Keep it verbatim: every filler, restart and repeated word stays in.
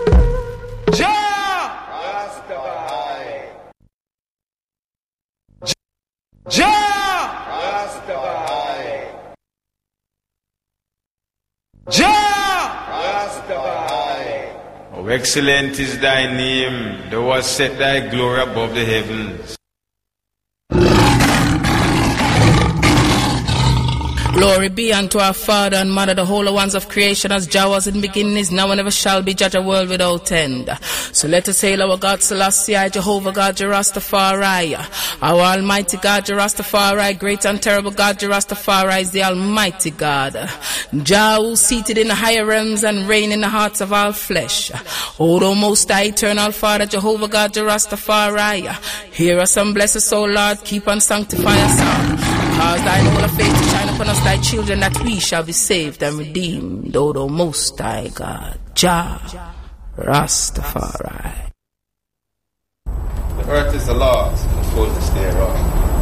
Oh, excellent is thy name, thou hast set thy glory above the heavens. Glory be unto our Father and Mother, the holy ones of creation, as Jah was in the beginning, is now and ever shall be, judge a world without end. So let us hail our God Selassie, Jehovah God, Jah Rastafari. Our Almighty God, Jah Rastafari, great and terrible God, Jah Rastafari is the Almighty God. Jah, who seated in the higher realms and reign in the hearts of all flesh. O thou most high, eternal Father, Jehovah God, Jah Rastafari. Hear us and bless us, O Lord, keep and sanctify us all. Cause thy holy faith to shine upon us, thy children, that we shall be saved and redeemed, O thou most high God, Jah Rastafari. The earth is the Lord's, and the fullness thereof.